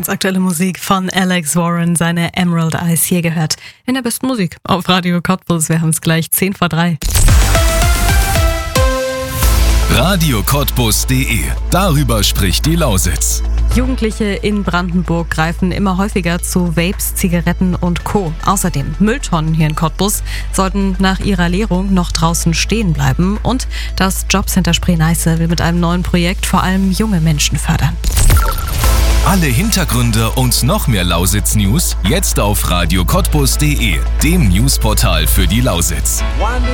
ganz aktuelle Musik von Alex Warren, seine Emerald Eyes hier gehört. In der besten Musik auf Radio Cottbus. Wir haben es gleich 2:10. radiocottbus.de. Darüber spricht die Lausitz. Jugendliche in Brandenburg greifen immer häufiger zu Vapes, Zigaretten und Co. Außerdem Mülltonnen hier in Cottbus sollten nach ihrer Leerung noch draußen stehen bleiben. Und das Jobcenter Spree-Neiße will mit einem neuen Projekt vor allem junge Menschen fördern. Alle Hintergründe und noch mehr Lausitz-News jetzt auf radiocottbus.de, dem Newsportal für die Lausitz.